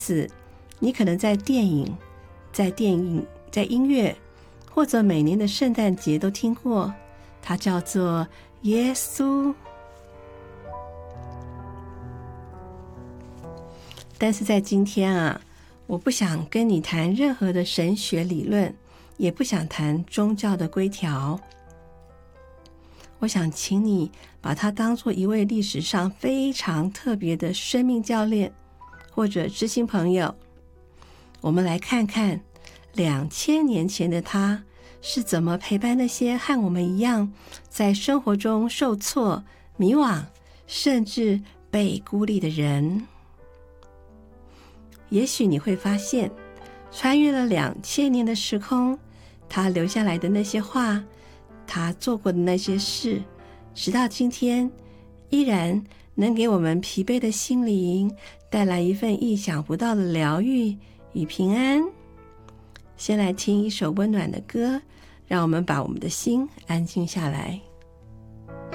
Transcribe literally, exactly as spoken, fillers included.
此，你可能在电影、在电影、在音乐，或者每年的圣诞节都听过，它叫做耶稣。但是在今天啊，我不想跟你谈任何的神学理论，也不想谈宗教的规条。我想请你把他当作一位历史上非常特别的生命教练或者知心朋友。我们来看看两千年前的他是怎么陪伴那些和我们一样在生活中受挫、迷惘，甚至被孤立的人。也许你会发现，穿越了两千年的时空，他留下来的那些话，他做过的那些事，直到今天依然能给我们疲惫的心灵带来一份意想不到的疗愈与平安。先来听一首温暖的歌，让我们把我们的心安静下来。